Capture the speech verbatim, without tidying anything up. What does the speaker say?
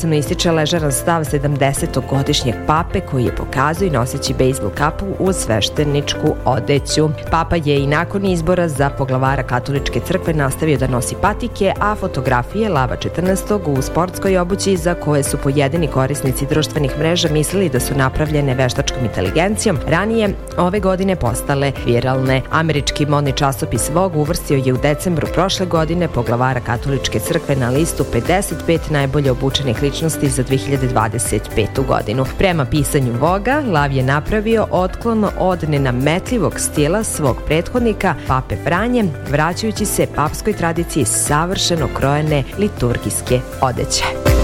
ističe ležeran stav sedamdesetogodišnjeg pape koji je pokazao i noseći bejzbol kapu uz svešteničku odeću. Papa je i nakon izbora za poglavara katoličke crkve nastavio da nosi patike, a fotografije Lava četrnaestog u sportskoj obući za koje su pojedini korisnici društvenih mreža mislili da su napravljene veštačkom inteligencijom, ranije ove godine postale viralne. Američki modni časopis Vogue uvrstio je u decembru prošle godine poglavara katoličke crkve na listu pedeset pet najbolje obučenih ličnosti za dve hiljade dvadeset petu godinu. Prema pisanju Voga, Lav je napravio otklon od nenametljivog stila svog prethodnika, pape Franje, vraćajući se papskoj tradiciji savršeno krojene liturgijske odeće.